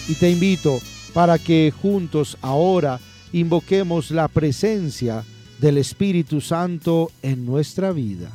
Y te invito para que juntos ahora invoquemos la presencia del Espíritu Santo en nuestra vida.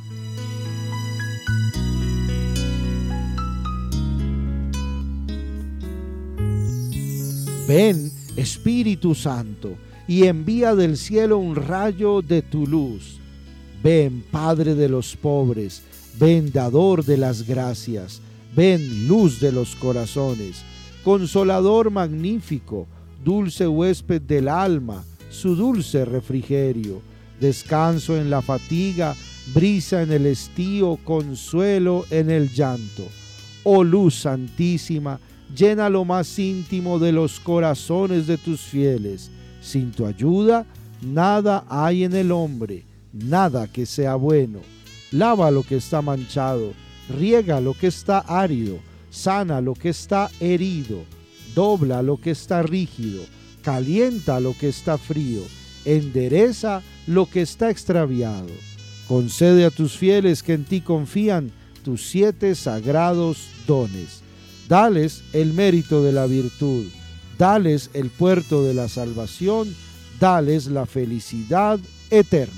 Ven, Espíritu Santo, y envía del cielo un rayo de tu luz. Ven, Padre de los pobres, ven, dador de las gracias, ven, luz de los corazones, consolador magnífico, dulce huésped del alma, su dulce refrigerio, descanso en la fatiga, brisa en el estío, consuelo en el llanto. Oh luz santísima, llena lo más íntimo de los corazones de tus fieles. Sin tu ayuda, nada hay en el hombre, nada que sea bueno. Lava lo que está manchado, riega lo que está árido, sana lo que está herido, dobla lo que está rígido, calienta lo que está frío, endereza lo que está extraviado. Concede a tus fieles que en ti confían tus 7 sagrados dones. Dales el mérito de la virtud, dales el puerto de la salvación, dales la felicidad eterna.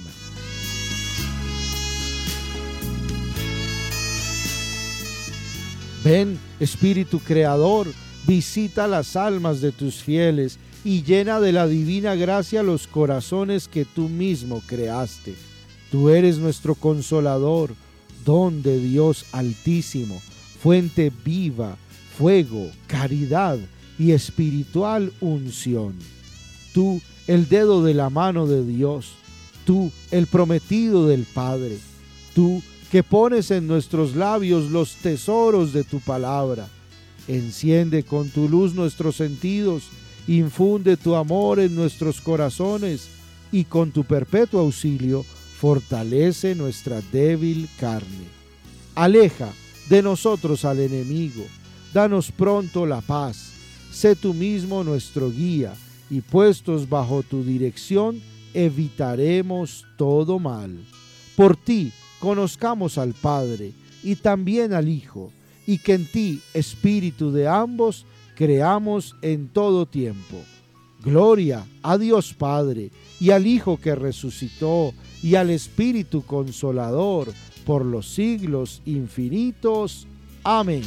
Ven, Espíritu Creador, visita las almas de tus fieles y llena de la divina gracia los corazones que tú mismo creaste. Tú eres nuestro consolador, don de Dios Altísimo, fuente viva, fuego, caridad y espiritual unción. Tú, el dedo de la mano de Dios, tú, el prometido del Padre, tú, que pones en nuestros labios los tesoros de tu palabra. Enciende con tu luz nuestros sentidos, infunde tu amor en nuestros corazones y con tu perpetuo auxilio fortalece nuestra débil carne. Aleja de nosotros al enemigo, danos pronto la paz, sé tú mismo nuestro guía y puestos bajo tu dirección evitaremos todo mal. Por ti conozcamos al Padre y también al Hijo, y que en ti, Espíritu de ambos, creamos en todo tiempo. Gloria a Dios Padre, y al Hijo que resucitó, y al Espíritu Consolador, por los siglos infinitos. Amén.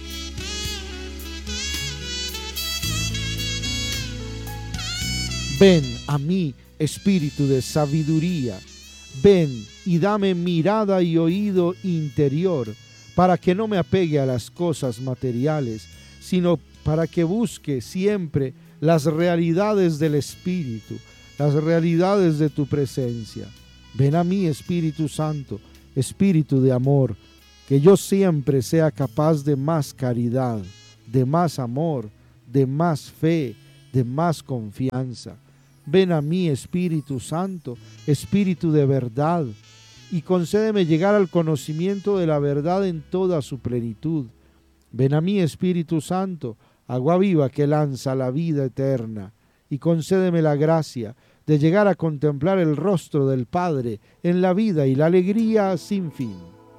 Ven a mí, Espíritu de sabiduría, ven y dame mirada y oído interior, para que no me apegue a las cosas materiales, sino para que busque siempre las realidades del Espíritu, las realidades de tu presencia. Ven a mí, Espíritu Santo, Espíritu de amor, que yo siempre sea capaz de más caridad, de más amor, de más fe, de más confianza. Ven a mí, Espíritu Santo, Espíritu de verdad, y concédeme llegar al conocimiento de la verdad en toda su plenitud. Ven a mí, Espíritu Santo, agua viva que lanza la vida eterna, y concédeme la gracia de llegar a contemplar el rostro del Padre en la vida y la alegría sin fin.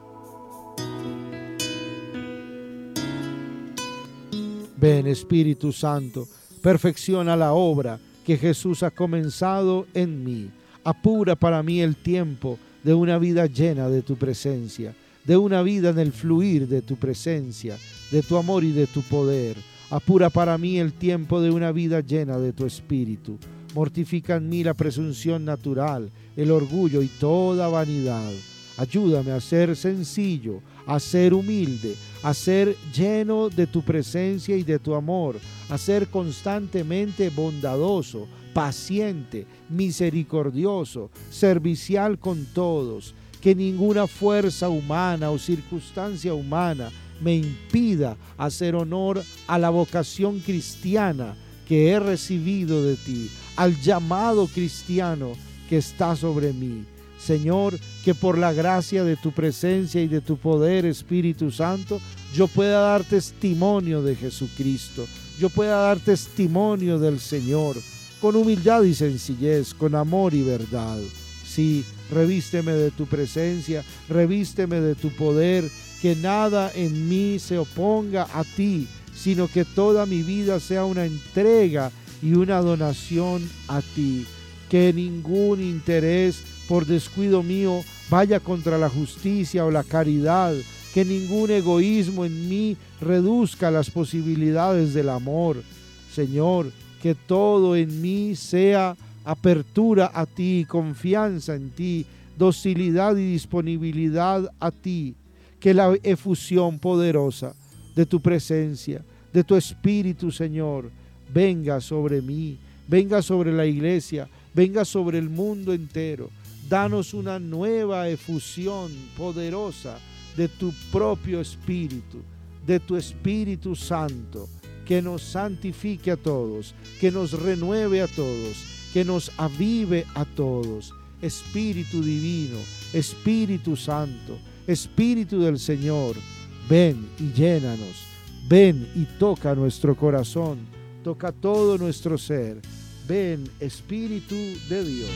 Ven, Espíritu Santo, perfecciona la obra que Jesús ha comenzado en mí. Apura para mí el tiempo de una vida llena de tu presencia, de una vida en el fluir de tu presencia, de tu amor y de tu poder. Apura para mí el tiempo de una vida llena de tu espíritu. Mortifica en mí la presunción natural, el orgullo y toda vanidad. Ayúdame a ser sencillo, a ser humilde, a ser lleno de tu presencia y de tu amor, a ser constantemente bondadoso, paciente, misericordioso, servicial con todos, que ninguna fuerza humana o circunstancia humana me impida hacer honor a la vocación cristiana que he recibido de ti, al llamado cristiano que está sobre mí. Señor, que por la gracia de tu presencia y de tu poder, Espíritu Santo, yo pueda dar testimonio de Jesucristo, yo pueda dar testimonio del Señor, con humildad y sencillez, con amor y verdad. Sí, revísteme de tu presencia, revísteme de tu poder, que nada en mí se oponga a ti, sino que toda mi vida sea una entrega y una donación a ti. Que ningún interés por descuido mío vaya contra la justicia o la caridad, que ningún egoísmo en mí reduzca las posibilidades del amor. Señor, que todo en mí sea apertura a ti, confianza en ti, docilidad y disponibilidad a ti. Que la efusión poderosa de tu presencia, de tu Espíritu, Señor, venga sobre mí, venga sobre la iglesia, venga sobre el mundo entero. Danos una nueva efusión poderosa de tu propio Espíritu, de tu Espíritu Santo, que nos santifique a todos, que nos renueve a todos, que nos avive a todos. Espíritu divino, Espíritu Santo, Espíritu del Señor, ven y llénanos, ven y toca nuestro corazón, toca todo nuestro ser. Ven, Espíritu de Dios.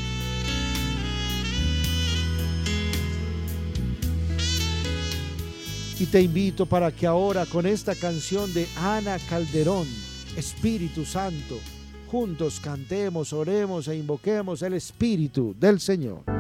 Y te invito para que ahora con esta canción de Ana Calderón, Espíritu Santo, juntos cantemos, oremos e invoquemos el Espíritu del Señor.